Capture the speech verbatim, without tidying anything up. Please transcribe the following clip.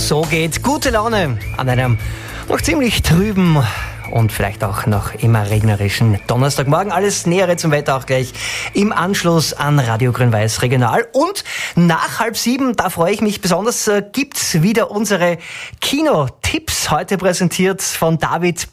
So geht gute Laune an einem noch ziemlich trüben und vielleicht auch noch immer regnerischen Donnerstagmorgen. Alles Nähere zum Wetter auch gleich im Anschluss an Radio Grün-Weiß Regional. Und nach halb sieben, da freue ich mich besonders, äh, gibt's wieder unsere Kinotipps. Heute präsentiert von David